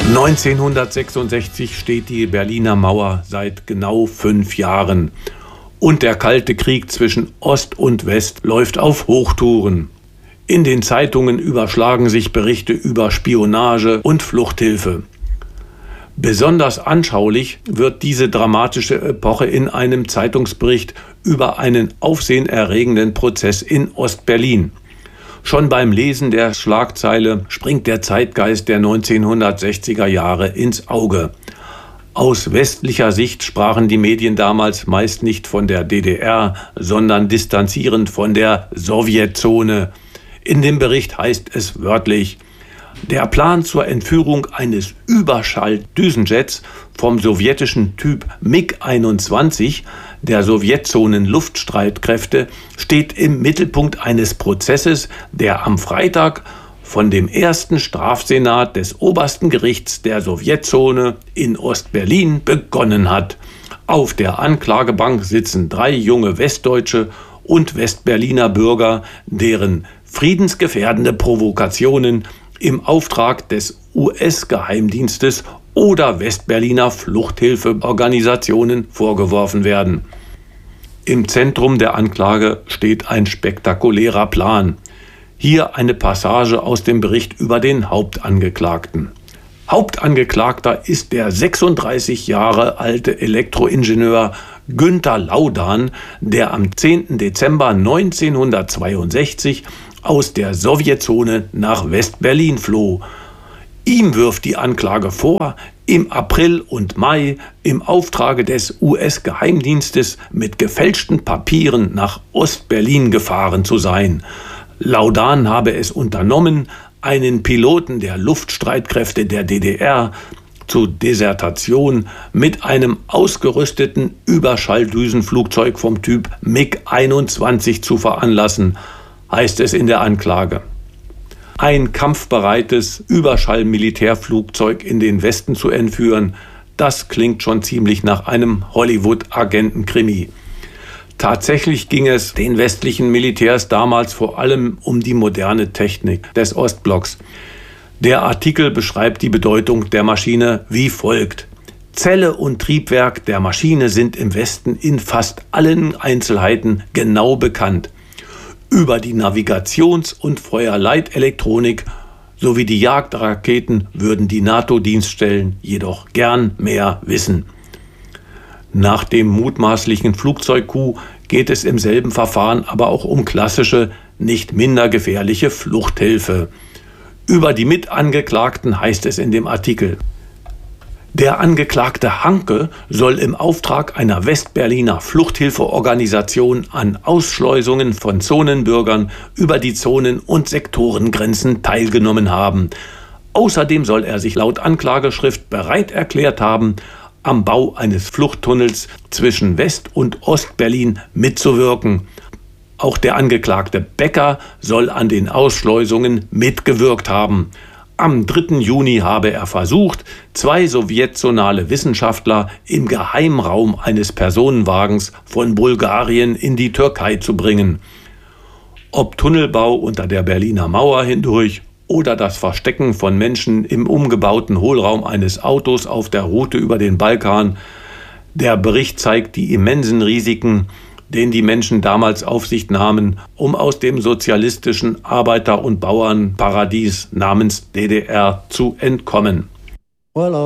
1966 steht die Berliner Mauer seit genau 5 Jahren. Und der Kalte Krieg zwischen Ost und West läuft auf Hochtouren. In den Zeitungen überschlagen sich Berichte über Spionage und Fluchthilfe. Besonders anschaulich wird diese dramatische Epoche in einem Zeitungsbericht über einen aufsehenerregenden Prozess in Ostberlin. Schon beim Lesen der Schlagzeile springt der Zeitgeist der 1960er Jahre ins Auge. Aus westlicher Sicht sprachen die Medien damals meist nicht von der DDR, sondern distanzierend von der Sowjetzone. In dem Bericht heißt es wörtlich: Der Plan zur Entführung eines Überschalldüsenjets vom sowjetischen Typ MiG-21 der Sowjetzonen-Luftstreitkräfte steht im Mittelpunkt eines Prozesses, der am Freitag von dem ersten Strafsenat des obersten Gerichts der Sowjetzone in Ostberlin begonnen hat. Auf der Anklagebank sitzen 3 junge Westdeutsche und Westberliner Bürger, deren friedensgefährdende Provokationen im Auftrag des US-Geheimdienstes oder Westberliner Fluchthilfeorganisationen vorgeworfen werden. Im Zentrum der Anklage steht ein spektakulärer Plan. Hier eine Passage aus dem Bericht über den Hauptangeklagten. Hauptangeklagter ist der 36 Jahre alte Elektroingenieur Günther Laudan, der am 10. Dezember 1962 aus der Sowjetzone nach West-Berlin floh. Ihm wirft die Anklage vor, im April und Mai im Auftrage des US-Geheimdienstes mit gefälschten Papieren nach Ost-Berlin gefahren zu sein. Laudan habe es unternommen, einen Piloten der Luftstreitkräfte der DDR zur Desertation mit einem ausgerüsteten Überschalldüsenflugzeug vom Typ MiG-21 zu veranlassen, heißt es in der Anklage. Ein kampfbereites Überschallmilitärflugzeug in den Westen zu entführen, das klingt schon ziemlich nach einem Hollywood-Agentenkrimi. Tatsächlich ging es den westlichen Militärs damals vor allem um die moderne Technik des Ostblocks. Der Artikel beschreibt die Bedeutung der Maschine wie folgt: Zelle und Triebwerk der Maschine sind im Westen in fast allen Einzelheiten genau bekannt. Über die Navigations- und Feuerleitelektronik sowie die Jagdraketen würden die NATO-Dienststellen jedoch gern mehr wissen. Nach dem mutmaßlichen Flugzeugcoup geht es im selben Verfahren aber auch um klassische, nicht minder gefährliche Fluchthilfe. Über die Mitangeklagten heißt es in dem Artikel: Der Angeklagte Hanke soll im Auftrag einer Westberliner Fluchthilfeorganisation an Ausschleusungen von Zonenbürgern über die Zonen- und Sektorengrenzen teilgenommen haben. Außerdem soll er sich laut Anklageschrift bereit erklärt haben, am Bau eines Fluchttunnels zwischen West- und Ostberlin mitzuwirken. Auch der Angeklagte Becker soll an den Ausschleusungen mitgewirkt haben. Am 3. Juni habe er versucht, 2 sowjetzonale Wissenschaftler im Geheimraum eines Personenwagens von Bulgarien in die Türkei zu bringen. Ob Tunnelbau unter der Berliner Mauer hindurch oder das Verstecken von Menschen im umgebauten Hohlraum eines Autos auf der Route über den Balkan, der Bericht zeigt die immensen Risiken, den die Menschen damals auf sich nahmen, um aus dem sozialistischen Arbeiter- und Bauernparadies namens DDR zu entkommen.